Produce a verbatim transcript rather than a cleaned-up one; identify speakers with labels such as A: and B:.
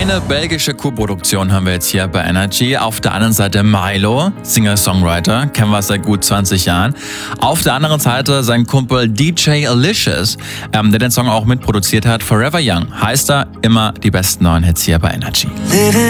A: Reine belgische Co-Produktion haben wir jetzt hier bei Energy. Auf der anderen Seite Milo, Singer-Songwriter, kennen wir seit gut zwanzig Jahren. Auf der anderen Seite sein Kumpel D J Alicious, ähm, der den Song auch mitproduziert hat. Forever Young heißt er, immer die besten neuen Hits hier bei Energy.